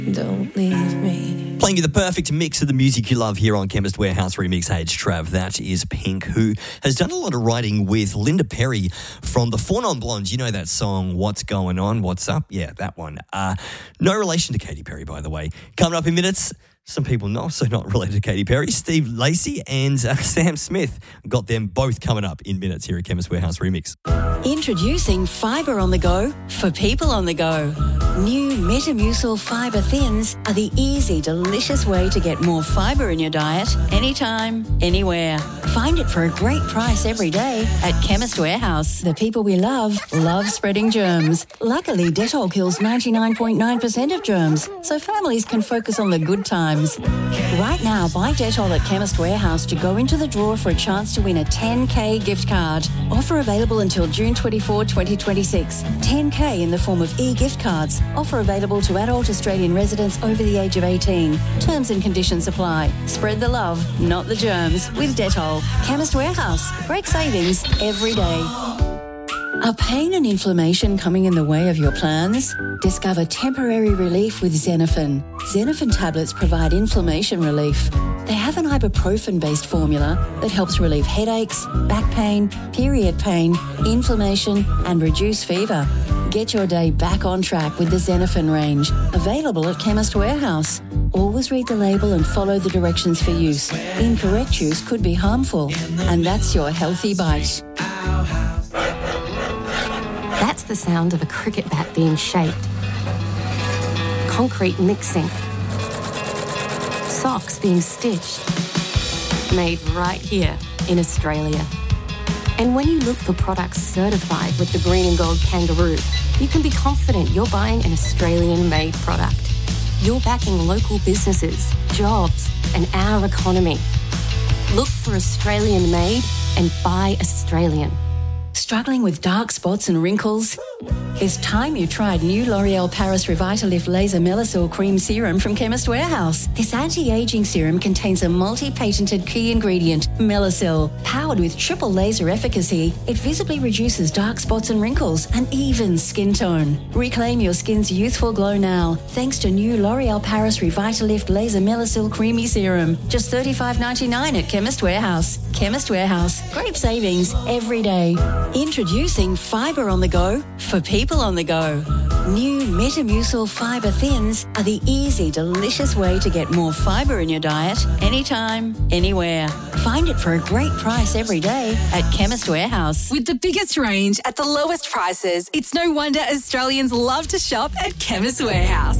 Don't leave me. Playing you the perfect mix of the music you love here on Chemist Warehouse Remix. Hey, it's Trav. That is Pink, who has done a lot of writing with Linda Perry from the Four Non Blondes. You know that song, What's Going On, What's Up? Yeah, that one. No relation to Katy Perry, by the way. Coming up in minutes, some people not related to Katy Perry. Steve Lacey and Sam Smith. Got them both coming up in minutes here at Chemist Warehouse Remix. Introducing Fibre on the Go for people on the go. New Metamucil Fibre Thins are the easy, delicious way to get more fibre in your diet anytime, anywhere. Find it for a great price every day at Chemist Warehouse. The people we love spreading germs. Luckily, Dettol kills 99.9% of germs, so families can focus on the good times. Right now, buy Dettol at Chemist Warehouse to go into the draw for a chance to win a 10K gift card. Offer available until June 24, 2026. 10K in the form of e-gift cards. Offer available to adult Australian residents over the age of 18. Terms and conditions apply. Spread the love, not the germs, with Dettol. Chemist Warehouse. Great savings every day. Are pain and inflammation coming in the way of your plans? Discover temporary relief with Xenophen. Xenophen tablets provide inflammation relief. They have an ibuprofen-based formula that helps relieve headaches, back pain, period pain, inflammation, and reduce fever. Get your day back on track with the Xenophen range. Available at Chemist Warehouse. Always read the label and follow the directions for use. Incorrect use could be harmful. And that's your healthy bite. That's the sound of a cricket bat being shaped. Concrete mixing. Socks being stitched. Made right here in Australia. And when you look for products certified with the green and gold kangaroo, you can be confident you're buying an Australian-made product. You're backing local businesses, jobs, and our economy. Look for Australian-made and buy Australian. Struggling with dark spots and wrinkles? It's time you tried new L'Oreal Paris Revitalift Laser Melasil Cream Serum from Chemist Warehouse. This anti-aging serum contains a multi-patented key ingredient, Melasil. Powered with triple laser efficacy, it visibly reduces dark spots and wrinkles and evens skin tone. Reclaim your skin's youthful glow now, thanks to new L'Oreal Paris Revitalift Laser Melasil Creamy Serum. Just $35.99 at Chemist Warehouse. Chemist Warehouse. Great savings every day. Introducing Fibre on the Go for people on the go. New Metamucil Fibre Thins are the easy, delicious way to get more fibre in your diet anytime, anywhere. Find it for a great price every day at Chemist Warehouse. With the biggest range at the lowest prices, it's no wonder Australians love to shop at Chemist Warehouse.